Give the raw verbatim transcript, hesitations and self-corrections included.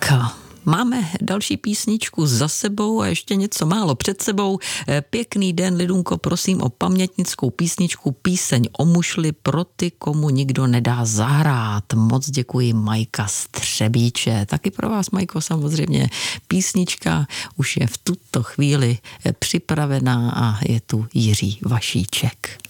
Máme další písničku za sebou a ještě něco málo před sebou. Pěkný den, Lidunko, prosím o pamětnickou písničku Píseň o mušli pro ty, komu nikdo nedá zahrát. Moc děkuji, Majka Střebíče. Taky pro vás, Majko, samozřejmě písnička už je v tuto chvíli připravená a je tu Jiří Vašíček.